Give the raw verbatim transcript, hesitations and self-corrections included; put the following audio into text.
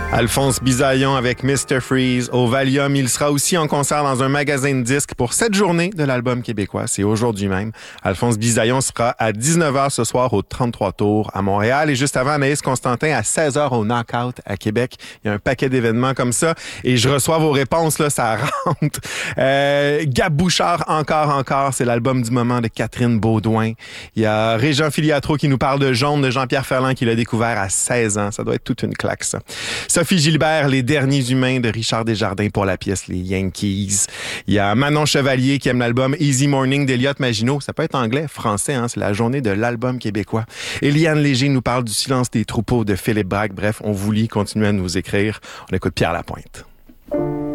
Alphonse Bisaillon avec mister Freeze au Valium. Il sera aussi en concert dans un magasin de disques pour cette journée de l'album québécois. C'est aujourd'hui même. Alphonse Bisaillon sera à dix-neuf heures ce soir au trente-trois Tours à Montréal et juste avant Anaïs Constantin à seize heures au Knockout à Québec. Il y a un paquet d'événements comme ça et je reçois vos réponses, là, ça rentre. Euh, Gab Bouchard, encore, encore, c'est l'album du moment de Catherine Baudouin. Il y a Régent Filiatro qui nous parle de Jaune de Jean-Pierre Ferland qui l'a découvert à seize ans. Ça doit être toute une claque, ça. Sophie Gilbert, Les Derniers Humains de Richard Desjardins pour la pièce Les Yankees. Il y a Manon Chevalier qui aime l'album Easy Morning d'Eliott Maginot. Ça peut être anglais, français, hein? C'est la journée de l'album québécois. Eliane Léger nous parle du silence des troupeaux de Philippe Braque. Bref, on vous lit, continuez à nous écrire. On écoute Pierre Lapointe.